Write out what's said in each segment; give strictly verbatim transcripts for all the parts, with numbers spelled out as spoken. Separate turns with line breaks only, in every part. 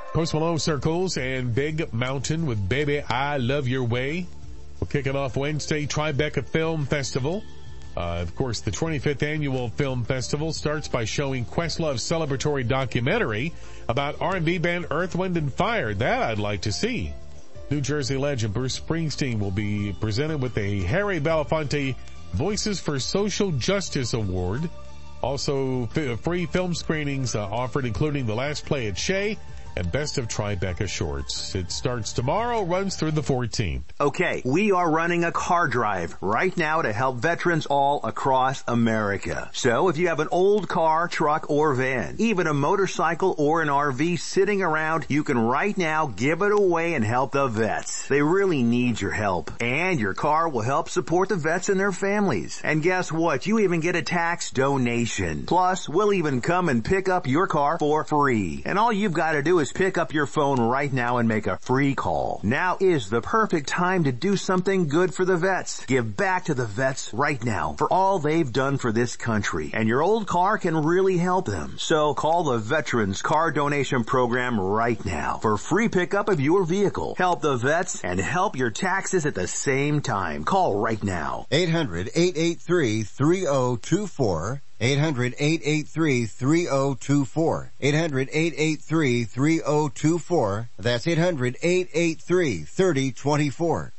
Post Malone circles and Big Mountain with Baby I Love Your Way. We'll kick it off Wednesday, Tribeca Film Festival. Uh, of course, the twenty-fifth annual film festival starts by showing Questlove's celebratory documentary about R and B band Earth, Wind and Fire. That I'd like to see. New Jersey legend Bruce Springsteen will be presented with a Harry Belafonte Voices for Social Justice Award. Also, f- free film screenings uh, offered, including The Last Play at Shea and Best of Tribeca Shorts. It starts tomorrow, runs through the fourteenth.
Okay, we are running a car drive right now to help veterans all across America. So if you have an old car, truck, or van, even a motorcycle or an R V sitting around, you can right now give it away and help the vets. They really need your help. And your car will help support the vets and their families. And guess what? You even get a tax donation. Plus, we'll even come and pick up your car for free. And all you've got to do is pick up your phone right now and make a free call. Now is the perfect time to do something good for the vets. Give back to the vets right now for all they've done for this country. And your old car can really help them. So call the Veterans Car Donation Program right now for free pickup of your vehicle. Help the vets and help your taxes at the same time. Call right now.
eight hundred, eight eight three, three oh two four. eight hundred, eight eight three, three oh two four. eight hundred, eight eight three, three oh two four. That's eight hundred, eight eight three, three oh two four.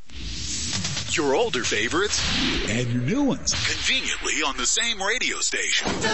Your older favorites and your new ones conveniently on the same radio station.